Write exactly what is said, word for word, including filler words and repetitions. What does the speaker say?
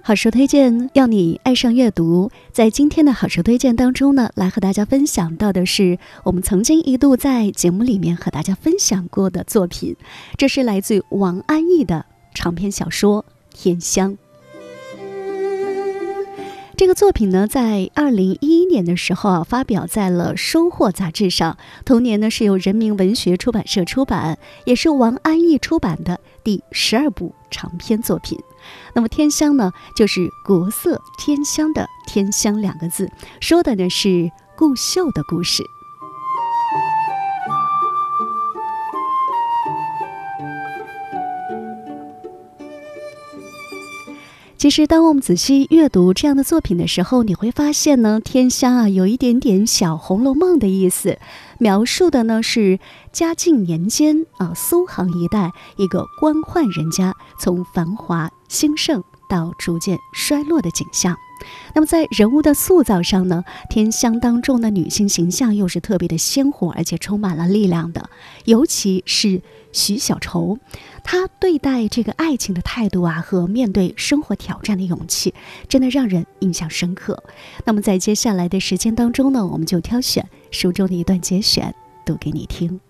好书推荐，要你爱上阅读。在今天的好书推荐当中呢，来和大家分享到的是我们曾经一度在节目里面和大家分享过的作品，这是来自王安忆的长篇小说《天香》。这个作品呢，在二零一一年的时候啊，发表在了《收获》杂志上。同年呢，是由人民文学出版社出版，也是王安忆出版的第十二部长篇作品。那么《天香》呢，就是国色天香的“天香”两个字，说的呢是顾秀的故事。其实当我们仔细阅读这样的作品的时候，你会发现呢，天香啊有一点点小红楼梦的意思，描述的呢是嘉靖年间啊苏杭一带一个官宦人家从繁华兴盛到逐渐衰落的景象。那么在人物的塑造上呢，天香当中的女性形象又是特别的鲜活，而且充满了力量的。尤其是徐小愁，她对待这个爱情的态度啊，和面对生活挑战的勇气，真的让人印象深刻。那么在接下来的时间当中呢，我们就挑选书中的一段节选读给你听。